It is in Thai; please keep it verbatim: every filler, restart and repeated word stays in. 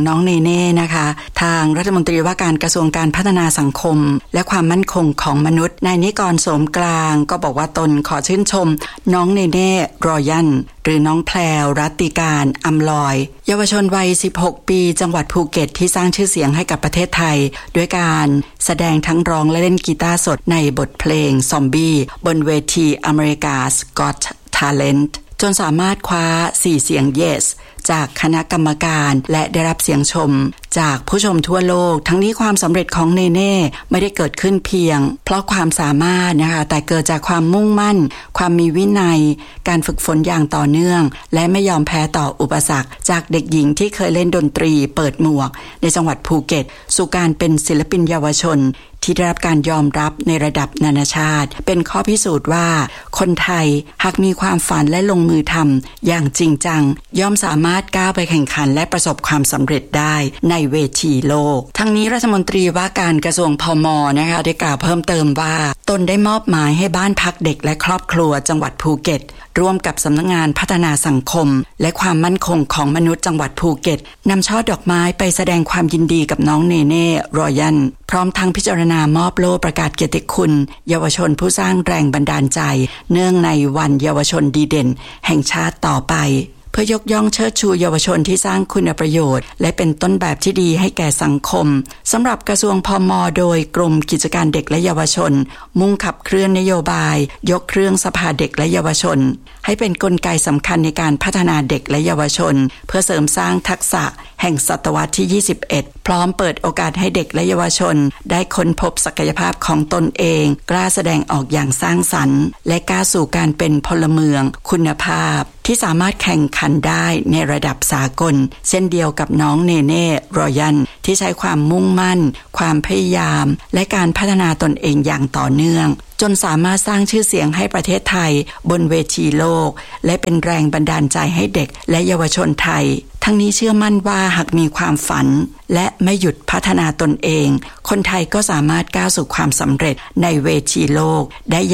น้องเนเน่นะคะทางรัฐมนตรีว่าการกระทรวงการพัฒนาสังคมและความมั่นคงของมนุษย์นายนิกรโสมกลางก็บอกว่าตนขอชื่นชมน้องเนเน่รอยันหรือน้องแพรวรัตติการอำลอยเยาวชนวัยสิบหกปีจังหวัดภูเก็ตที่สร้างชื่อเสียงให้กับประเทศไทยด้วยการแสดงทั้งร้องและเล่นกีตาร์สดในบทเพลงซอมบี้บนเวที America's Got Talent จนสามารถคว้าสี่เสียง Yes จากคณะกรรมการและได้รับเสียงชมจากผู้ชมทั่วโลกทั้งนี้ความสำเร็จของเนเน่ไม่ได้เกิดขึ้นเพียงเพราะความสามารถนะคะแต่เกิดจากความมุ่งมั่นความมีวินัยการฝึกฝนอย่างต่อเนื่องและไม่ยอมแพ้ต่ออุปสรรคจากเด็กหญิงที่เคยเล่นดนตรีเปิดหมวกในจังหวัดภูเก็ตสู่การเป็นศิลปินเยาวชนที่ได้รับการยอมรับในระดับนานาชาติเป็นข้อพิสูจน์ว่าคนไทยหากมีความฝันและลงมือทำอย่างจริงจังย่อมสามารถก้าวไปแข่งขันและประสบความสำเร็จได้ในเวทีโลกทั้งนี้รัฐมนตรีว่าการกระทรวงพม.นะคะได้กล่าวเพิ่มเติมว่าตนได้มอบหมายให้บ้านพักเด็กและครอบครัวจังหวัดภูเก็ตร่วมกับสำนักงานพัฒนาสังคมและความมั่นคงของมนุษย์จังหวัดภูเก็ตนำช่อดอกไม้ไปแสดงความยินดีกับน้องเนเน่รอยันพร้อมทั้งพิจารณามอบโล่ประกาศเกียรติคุณเยาวชนผู้สร้างแรงบันดาลใจเนื่องในวันเยาวชนดีเด่นแห่งชาติต่อไปเพื่อยกย่องเชิดชูเยาวชนที่สร้างคุณประโยชน์และเป็นต้นแบบที่ดีให้แก่สังคมสำหรับกระทรวงพม.โดยกรมกิจการเด็กและเยาวชนมุ่งขับเคลื่อนนโยบายยกเครื่องสภาเด็กและเยาวชนให้เป็นกลไกสำคัญในการพัฒนาเด็กและเยาวชนเพื่อเสริมสร้างทักษะแห่งศตวรรษที่ยี่สิบเอ็ดพร้อมเปิดโอกาสให้เด็กและเยาวชนได้ค้นพบศักยภาพของตนเองกล้าแสดงออกอย่างสร้างสรรค์และก้าวสู่การเป็นพลเมืองคุณภาพที่สามารถแข่งขันได้ในระดับสากลเช่นเดียวกับน้องเนเน่รอยันที่ใช้ความมุ่งมั่นความพยายามและการพัฒนาตนเองอย่างต่อเนื่องจนสามารถสร้างชื่อเสียงให้ประเทศไทยบนเวทีโลกและเป็นแรงบันดาลใจให้เด็กและเยาวชนไทยทั้งนี้เชื่อมั่นว่าหากมีความฝันและไม่หยุดพัฒนาตนเองคนไทยก็สามารถก้าวสู่ความสำเร็จในเวทีโลกได้